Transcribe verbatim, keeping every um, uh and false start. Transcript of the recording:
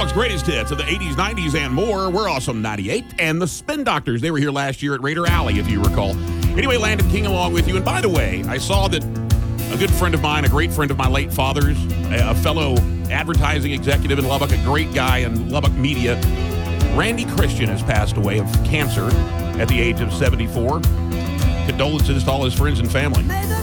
Lubbock's greatest hits of the eighties, nineties, and more. We're awesome ninety-eight. And the Spin Doctors, they were here last year at Raider Alley, if you recall. Anyway, Landon King along with you. And by the way, I saw that a good friend of mine, a great friend of my late father's, a fellow advertising executive in Lubbock, a great guy in Lubbock media, Randy Christian, has passed away of cancer at the age of seventy-four. Condolences to all his friends and family.